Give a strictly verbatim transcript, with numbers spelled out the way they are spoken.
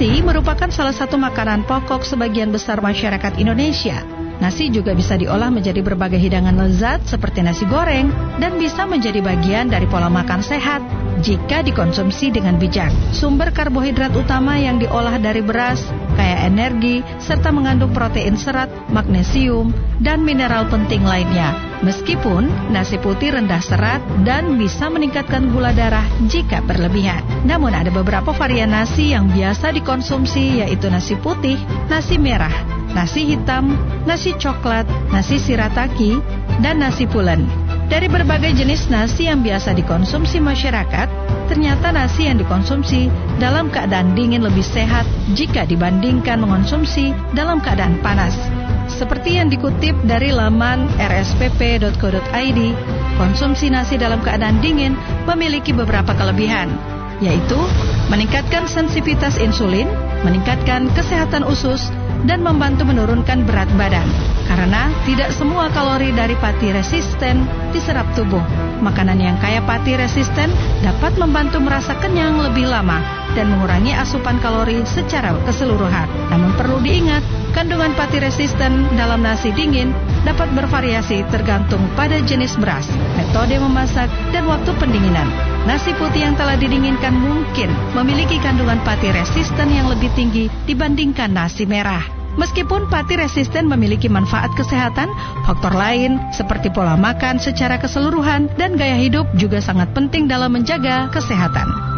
Nasi merupakan salah satu makanan pokok sebagian besar masyarakat Indonesia. Nasi juga bisa diolah menjadi berbagai hidangan lezat seperti nasi goreng dan bisa menjadi bagian dari pola makan sehat jika dikonsumsi dengan bijak. Sumber karbohidrat utama yang diolah dari beras, kaya energi, serta mengandung protein serat, magnesium, dan mineral penting lainnya. Meskipun nasi putih rendah serat dan bisa meningkatkan gula darah jika berlebihan. Namun ada beberapa varian nasi yang biasa dikonsumsi, yaitu nasi putih, nasi merah, nasi hitam, nasi coklat, nasi shirataki, dan nasi pulen. Dari berbagai jenis nasi yang biasa dikonsumsi masyarakat, ternyata nasi yang dikonsumsi dalam keadaan dingin lebih sehat jika dibandingkan mengonsumsi dalam keadaan panas. Seperti yang dikutip dari laman r s p p dot co dot i d, konsumsi nasi dalam keadaan dingin memiliki beberapa kelebihan, yaitu meningkatkan sensitivitas insulin, meningkatkan kesehatan usus, dan membantu menurunkan berat badan. Karena tidak semua kalori dari pati resisten diserap tubuh. Makanan yang kaya pati resisten dapat membantu merasa kenyang lebih lama dan mengurangi asupan kalori secara keseluruhan. Namun perlu diingat, kandungan pati resisten dalam nasi dingin dapat bervariasi tergantung pada jenis beras, metode memasak, dan waktu pendinginan. Nasi putih yang telah didinginkan mungkin memiliki kandungan pati resisten yang lebih tinggi dibandingkan nasi merah. Meskipun pati resisten memiliki manfaat kesehatan, faktor lain seperti pola makan secara keseluruhan dan gaya hidup juga sangat penting dalam menjaga kesehatan.